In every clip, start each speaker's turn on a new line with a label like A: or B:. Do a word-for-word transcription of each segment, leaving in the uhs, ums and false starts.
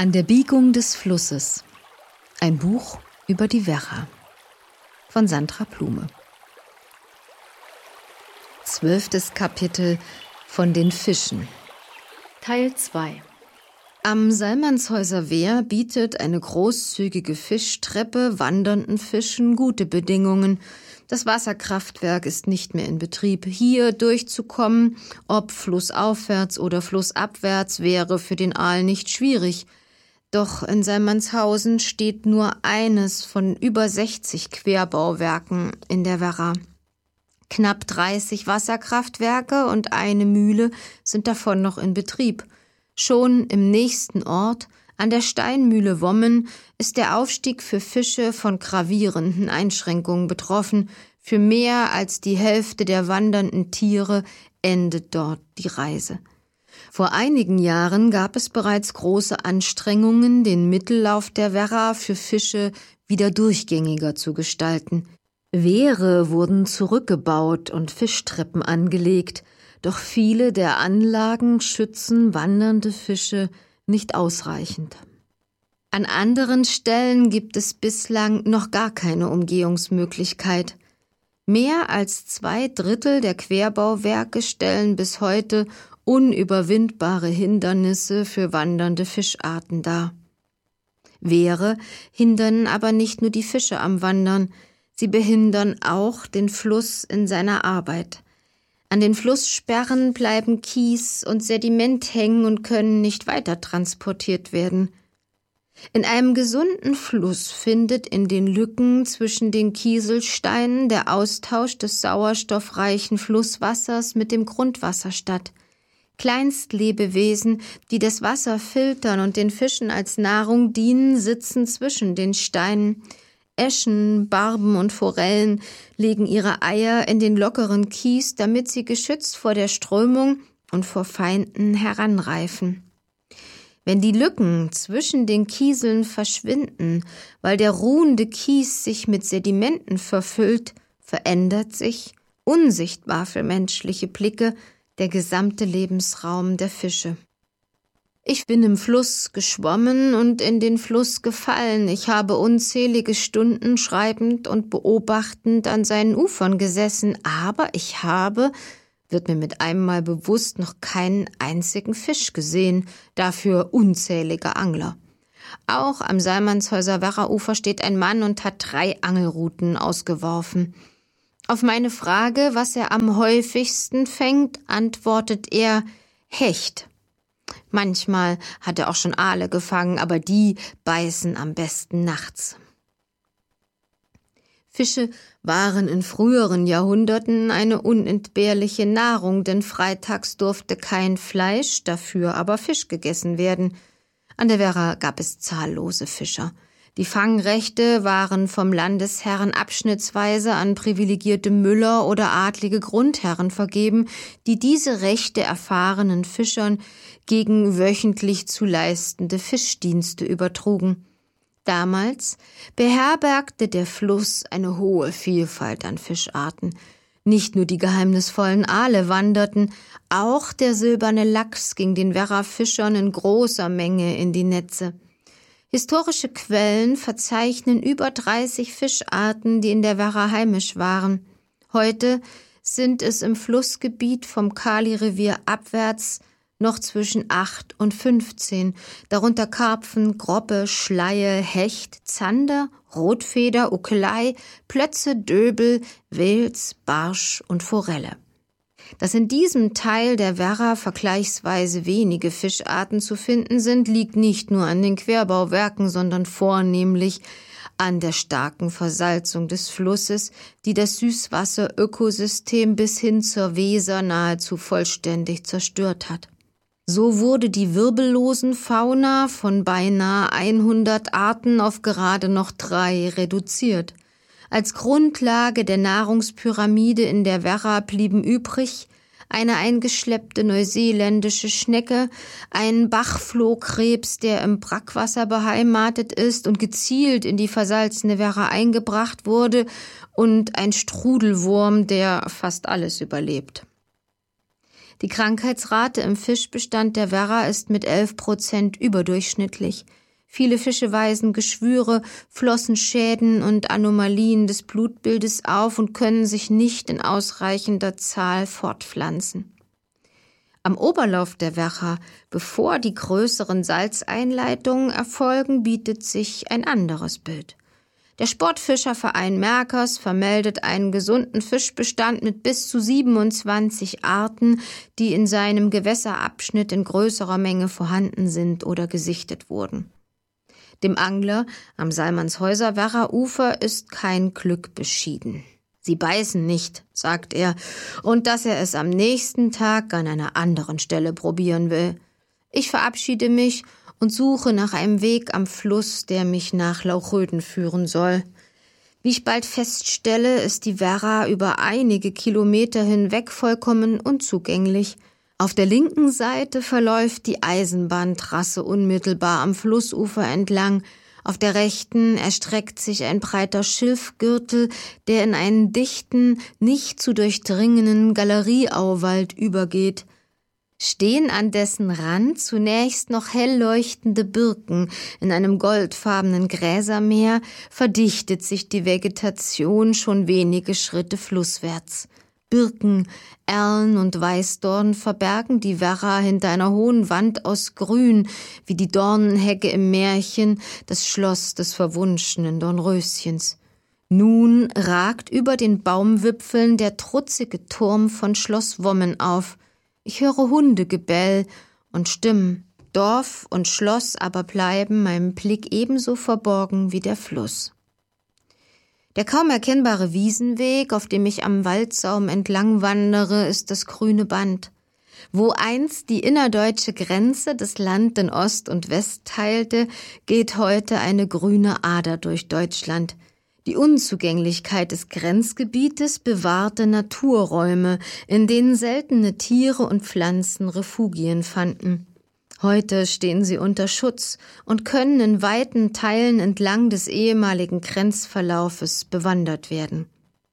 A: An der Biegung des Flusses. Ein Buch über die Werra von Sandra Blume. Zwölftes Kapitel von den Fischen. Teil zwei. Am Salmanshäuser Wehr bietet eine großzügige Fischtreppe wandernden Fischen gute Bedingungen. Das Wasserkraftwerk ist nicht mehr in Betrieb. Hier durchzukommen, ob flussaufwärts oder flussabwärts, wäre für den Aal nicht schwierig. Doch in Salmanshausen steht nur eines von über sechzig Querbauwerken in der Werra. Knapp dreißig Wasserkraftwerke und eine Mühle sind davon noch in Betrieb. Schon im nächsten Ort, an der Steinmühle Wommen, ist der Aufstieg für Fische von gravierenden Einschränkungen betroffen. Für mehr als die Hälfte der wandernden Tiere endet dort die Reise. Vor einigen Jahren gab es bereits große Anstrengungen, den Mittellauf der Werra für Fische wieder durchgängiger zu gestalten. Wehre wurden zurückgebaut und Fischtreppen angelegt, doch viele der Anlagen schützen wandernde Fische nicht ausreichend. An anderen Stellen gibt es bislang noch gar keine Umgehungsmöglichkeit. Mehr als zwei Drittel der Querbauwerke stellen bis heute unüberwindbare Hindernisse für wandernde Fischarten dar. Wehre hindern aber nicht nur die Fische am Wandern, sie behindern auch den Fluss in seiner Arbeit. An den Flusssperren bleiben Kies und Sediment hängen und können nicht weiter transportiert werden. In einem gesunden Fluss findet in den Lücken zwischen den Kieselsteinen der Austausch des sauerstoffreichen Flusswassers mit dem Grundwasser statt. Kleinstlebewesen, die das Wasser filtern und den Fischen als Nahrung dienen, sitzen zwischen den Steinen. Äschen, Barben und Forellen legen ihre Eier in den lockeren Kies, damit sie geschützt vor der Strömung und vor Feinden heranreifen. Wenn die Lücken zwischen den Kieseln verschwinden, weil der ruhende Kies sich mit Sedimenten verfüllt, verändert sich, unsichtbar für menschliche Blicke, der gesamte Lebensraum der Fische. Ich bin im Fluss geschwommen und in den Fluss gefallen. Ich habe unzählige Stunden schreibend und beobachtend an seinen Ufern gesessen, aber ich habe, wird mir mit einem Mal bewusst, noch keinen einzigen Fisch gesehen, dafür unzählige Angler. Auch am Salmanshäuser Werra-Ufer steht ein Mann und hat drei Angelruten ausgeworfen. Auf meine Frage, was er am häufigsten fängt, antwortet er Hecht. Manchmal hat er auch schon Aale gefangen, aber die beißen am besten nachts. Fische waren in früheren Jahrhunderten eine unentbehrliche Nahrung, denn freitags durfte kein Fleisch, dafür aber Fisch gegessen werden. An der Werra gab es zahllose Fischer. Die Fangrechte waren vom Landesherren abschnittsweise an privilegierte Müller oder adlige Grundherren vergeben, die diese Rechte erfahrenen Fischern gegen wöchentlich zu leistende Fischdienste übertrugen. Damals beherbergte der Fluss eine hohe Vielfalt an Fischarten. Nicht nur die geheimnisvollen Aale wanderten, auch der silberne Lachs ging den Werra-Fischern in großer Menge in die Netze. Historische Quellen verzeichnen über dreißig Fischarten, die in der Werra heimisch waren. Heute sind es im Flussgebiet vom Kali-Revier abwärts noch zwischen acht und fünfzehn, darunter Karpfen, Groppe, Schleie, Hecht, Zander, Rotfeder, Ukelei, Plötze, Döbel, Wels, Barsch und Forelle. Dass in diesem Teil der Werra vergleichsweise wenige Fischarten zu finden sind, liegt nicht nur an den Querbauwerken, sondern vornehmlich an der starken Versalzung des Flusses, die das Süßwasserökosystem bis hin zur Weser nahezu vollständig zerstört hat. So wurde die wirbellosen Fauna von beinahe hundert Arten auf gerade noch drei reduziert. Als Grundlage der Nahrungspyramide in der Werra blieben übrig eine eingeschleppte neuseeländische Schnecke, ein Bachflohkrebs, der im Brackwasser beheimatet ist und gezielt in die versalzene Werra eingebracht wurde, und ein Strudelwurm, der fast alles überlebt. Die Krankheitsrate im Fischbestand der Werra ist mit elf Prozent überdurchschnittlich. Viele Fische weisen Geschwüre, Flossenschäden und Anomalien des Blutbildes auf und können sich nicht in ausreichender Zahl fortpflanzen. Am Oberlauf der Werra, bevor die größeren Salzeinleitungen erfolgen, bietet sich ein anderes Bild. Der Sportfischerverein Merkers vermeldet einen gesunden Fischbestand mit bis zu siebenundzwanzig Arten, die in seinem Gewässerabschnitt in größerer Menge vorhanden sind oder gesichtet wurden. Dem Angler am Salmanshäuser Werra-Ufer ist kein Glück beschieden. Sie beißen nicht, sagt er, und dass er es am nächsten Tag an einer anderen Stelle probieren will. Ich verabschiede mich und suche nach einem Weg am Fluss, der mich nach Lauchröden führen soll. Wie ich bald feststelle, ist die Werra über einige Kilometer hinweg vollkommen unzugänglich. Auf der linken Seite verläuft die Eisenbahntrasse unmittelbar am Flussufer entlang. Auf der rechten erstreckt sich ein breiter Schilfgürtel, der in einen dichten, nicht zu durchdringenden Galerieauwald übergeht. Stehen an dessen Rand zunächst noch hell leuchtende Birken. In einem goldfarbenen Gräsermeer verdichtet sich die Vegetation schon wenige Schritte flusswärts. Birken, Erlen und Weißdorn verbergen die Werra hinter einer hohen Wand aus Grün, wie die Dornenhecke im Märchen, das Schloss des verwunschenen Dornröschens. Nun ragt über den Baumwipfeln der trutzige Turm von Schloss Wommen auf. Ich höre Hundegebell und Stimmen. Dorf und Schloss aber bleiben meinem Blick ebenso verborgen wie der Fluss. Der kaum erkennbare Wiesenweg, auf dem ich am Waldsaum entlang wandere, ist das grüne Band. Wo einst die innerdeutsche Grenze das Land in Ost und West teilte, geht heute eine grüne Ader durch Deutschland. Die Unzugänglichkeit des Grenzgebietes bewahrte Naturräume, in denen seltene Tiere und Pflanzen Refugien fanden. Heute stehen sie unter Schutz und können in weiten Teilen entlang des ehemaligen Grenzverlaufes bewandert werden.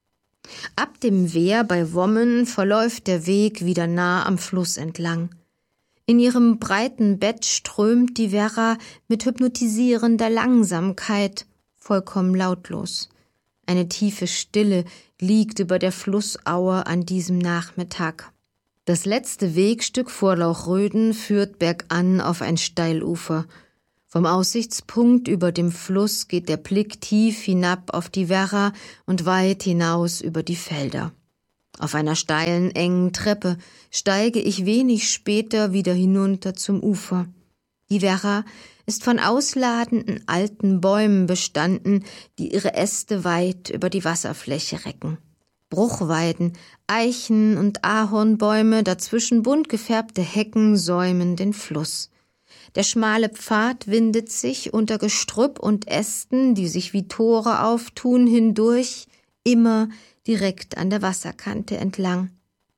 A: Ab dem Wehr bei Wommen verläuft der Weg wieder nah am Fluss entlang. In ihrem breiten Bett strömt die Werra mit hypnotisierender Langsamkeit, vollkommen lautlos. Eine tiefe Stille liegt über der Flussaue an diesem Nachmittag. Das letzte Wegstück vor Lauchröden führt bergan auf ein Steilufer. Vom Aussichtspunkt über dem Fluss geht der Blick tief hinab auf die Werra und weit hinaus über die Felder. Auf einer steilen, engen Treppe steige ich wenig später wieder hinunter zum Ufer. Die Werra ist von ausladenden alten Bäumen bestanden, die ihre Äste weit über die Wasserfläche recken. Bruchweiden, Eichen- und Ahornbäume, dazwischen bunt gefärbte Hecken säumen den Fluss. Der schmale Pfad windet sich unter Gestrüpp und Ästen, die sich wie Tore auftun, hindurch, immer direkt an der Wasserkante entlang.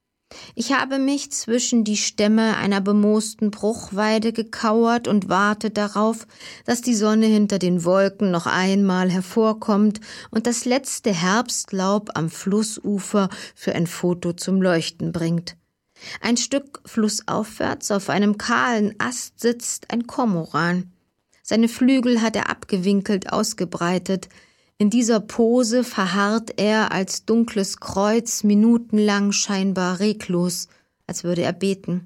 A: Ich habe mich zwischen die Stämme einer bemoosten Bruchweide gekauert und warte darauf, dass die Sonne hinter den Wolken noch einmal hervorkommt und das letzte Herbstlaub am Flussufer für ein Foto zum Leuchten bringt. Ein Stück flussaufwärts auf einem kahlen Ast sitzt ein Kormoran. Seine Flügel hat er abgewinkelt ausgebreitet. In dieser Pose verharrt er als dunkles Kreuz minutenlang scheinbar reglos, als würde er beten.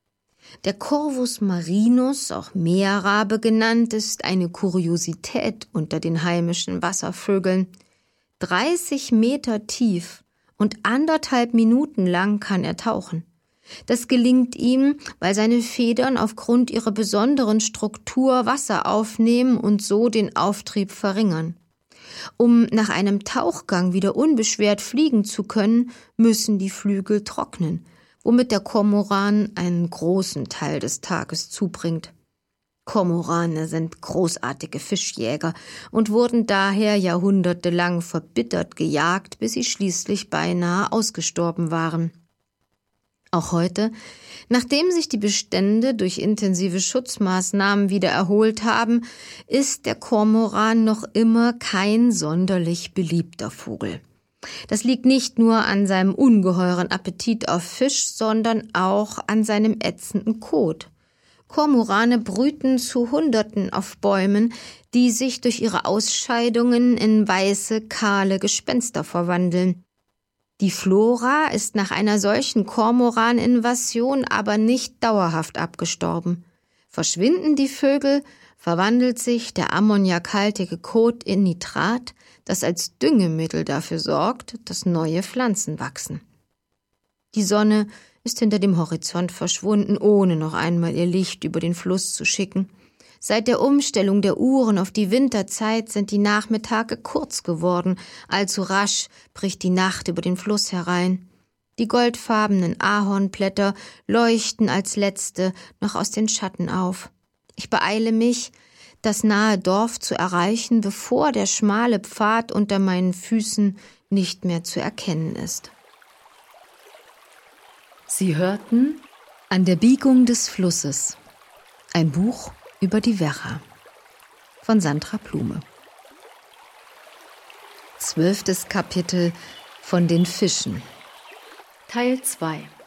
A: Der Corvus marinus, auch Meerrabe genannt, ist eine Kuriosität unter den heimischen Wasservögeln. dreißig Meter tief und anderthalb Minuten lang kann er tauchen. Das gelingt ihm, weil seine Federn aufgrund ihrer besonderen Struktur Wasser aufnehmen und so den Auftrieb verringern. Um nach einem Tauchgang wieder unbeschwert fliegen zu können, müssen die Flügel trocknen, womit der Kormoran einen großen Teil des Tages zubringt. Kormorane sind großartige Fischjäger und wurden daher jahrhundertelang verbittert gejagt, bis sie schließlich beinahe ausgestorben waren. Auch heute, nachdem sich die Bestände durch intensive Schutzmaßnahmen wieder erholt haben, ist der Kormoran noch immer kein sonderlich beliebter Vogel. Das liegt nicht nur an seinem ungeheuren Appetit auf Fisch, sondern auch an seinem ätzenden Kot. Kormorane brüten zu Hunderten auf Bäumen, die sich durch ihre Ausscheidungen in weiße, kahle Gespenster verwandeln. Die Flora ist nach einer solchen Kormoran-Invasion aber nicht dauerhaft abgestorben. Verschwinden die Vögel, verwandelt sich der ammoniakhaltige Kot in Nitrat, das als Düngemittel dafür sorgt, dass neue Pflanzen wachsen. Die Sonne ist hinter dem Horizont verschwunden, ohne noch einmal ihr Licht über den Fluss zu schicken. Seit der Umstellung der Uhren auf die Winterzeit sind die Nachmittage kurz geworden, allzu rasch bricht die Nacht über den Fluss herein. Die goldfarbenen Ahornblätter leuchten als letzte noch aus den Schatten auf. Ich beeile mich, das nahe Dorf zu erreichen, bevor der schmale Pfad unter meinen Füßen nicht mehr zu erkennen ist. Sie hörten An der Biegung des Flusses, ein Buch über die Werra von Sandra Blume. Zwölftes Kapitel von den Fischen, Teil zwei.